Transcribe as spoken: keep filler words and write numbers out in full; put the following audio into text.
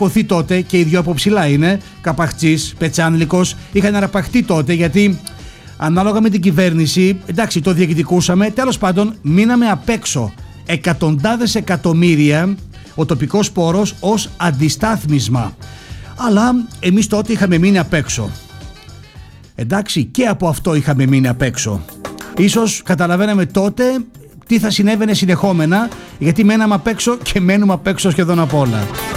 τσακωθεί τότε και οι δυο από ψηλά είναι. Καπαχτσής, Πετσάνλικος. Είχαν αραπαχτεί τότε γιατί ανάλογα με την κυβέρνηση, εντάξει, το διεκδικούσαμε. Τέλος πάντων, μείναμε απ' έξω εκατοντάδες εκατομμύρια ο τοπικός πόρος ως αντιστάθμισμα. Αλλά εμείς τότε είχαμε μείνει απ' έξω. Εντάξει, και από αυτό είχαμε μείνει απ' έξω. Ίσως καταλαβαίναμε τότε τι θα συνέβαινε συνεχόμενα, γιατί μέναμε απ' έξω και μένουμε απ' έξω σχεδόν απ' όλα.